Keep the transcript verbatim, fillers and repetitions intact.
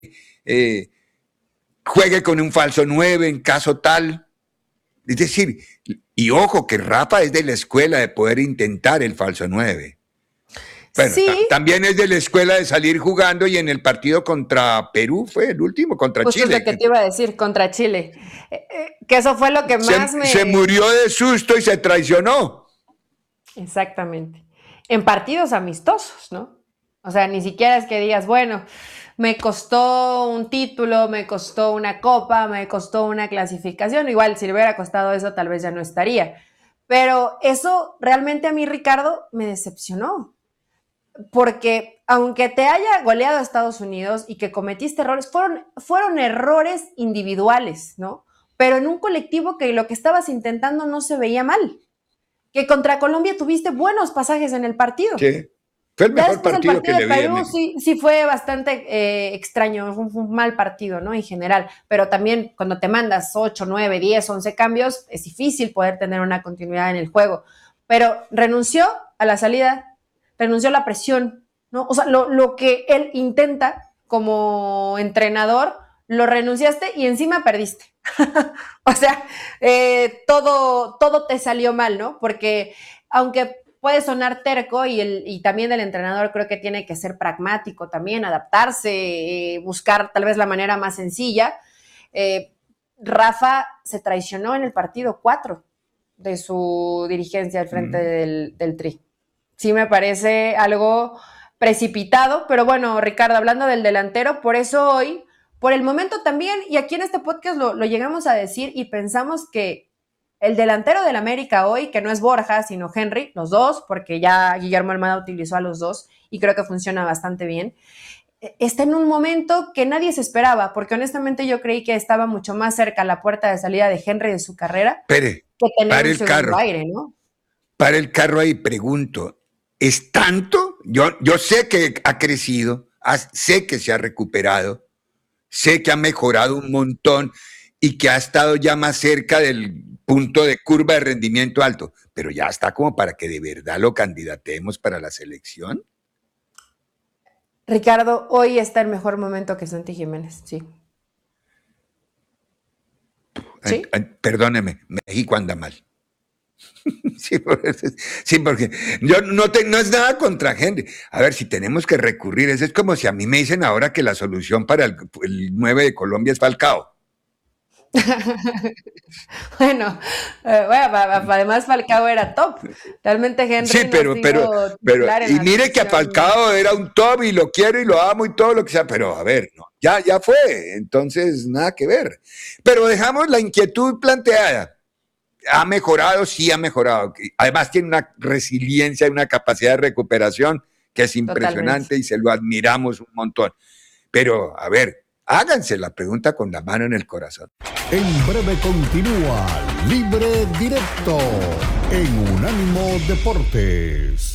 eh, juegue con un falso nueve en caso tal. Es decir, y ojo que Rafa es de la escuela de poder intentar el falso nueve. Bueno, sí. También es de la escuela de salir jugando y en el partido contra Perú fue el último, contra Justo Chile. es lo que te iba a decir, contra Chile. Eh, eh, que eso fue lo que más se, me... Se murió de susto y se traicionó. Exactamente. En partidos amistosos, ¿no? O sea, ni siquiera es que digas, bueno, me costó un título, me costó una copa, me costó una clasificación. Igual, si le hubiera costado eso, tal vez ya no estaría. Pero eso realmente a mí, Ricardo, me decepcionó. Porque aunque te haya goleado a Estados Unidos y que cometiste errores, fueron, fueron errores individuales, ¿no? Pero en un colectivo que lo que estabas intentando no se veía mal. Que contra Colombia tuviste buenos pasajes en el partido. Sí, fue el Ya mejor después partido, el partido que de le vi. Perú sí, sí fue bastante eh, extraño, fue un, fue un mal partido, ¿no? En general, pero también cuando te mandas ocho, nueve, diez, once cambios, es difícil poder tener una continuidad en el juego. Pero renunció a la salida, renunció a la presión, ¿no? O sea, lo, lo que él intenta como entrenador, lo renunciaste y encima perdiste. O sea, eh, todo, todo te salió mal, ¿no? Porque aunque puede sonar terco y, el, y también el entrenador creo que tiene que ser pragmático también, adaptarse, eh, buscar tal vez la manera más sencilla. Eh, Rafa se traicionó en el partido cuatro de su dirigencia al frente mm. del, del Tri. Sí me parece algo precipitado, pero bueno, Ricardo, hablando del delantero, por eso hoy, por el momento también, y aquí en este podcast lo, lo llegamos a decir y pensamos que el delantero del América hoy, que no es Borja, sino Henry, los dos, porque ya Guillermo Almada utilizó a los dos y creo que funciona bastante bien, está en un momento que nadie se esperaba, porque honestamente yo creí que estaba mucho más cerca a la puerta de salida de Henry de su carrera Pere, que tener para un el segundo carro, aire, ¿no? Para el carro ahí, pregunto, ¿es tanto? Yo, yo sé que ha crecido, sé que se ha recuperado, sé que ha mejorado un montón y que ha estado ya más cerca del punto de curva de rendimiento alto, pero ya está como para que de verdad lo candidatemos para la selección. Ricardo, hoy está en mejor momento que Santi Jiménez, sí. ¿Sí? Perdóneme, México anda mal. Sí, porque, sí, porque yo no, te, no es nada contra Henry. A ver, si tenemos que recurrir, eso es como si a mí me dicen ahora que la solución para el, el nueve de Colombia es Falcao. bueno, eh, bueno, además Falcao era top. Realmente Henry sí, pero, no pero, pero y mire selección. Que a Falcao era un top y lo quiero y lo amo y todo lo que sea, pero a ver, no, ya, ya fue, entonces nada que ver. Pero dejamos la inquietud planteada. Ha mejorado, sí ha mejorado. Además tiene una resiliencia y una capacidad de recuperación que es impresionante. Totalmente. Y se lo admiramos un montón. Pero, a ver, háganse la pregunta con la mano en el corazón. En breve continúa Libre Directo en Unánimo Deportes.